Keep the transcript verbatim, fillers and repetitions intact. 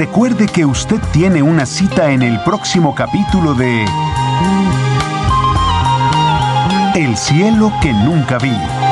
recuerde que usted tiene una cita en el próximo capítulo de El cielo que nunca vi.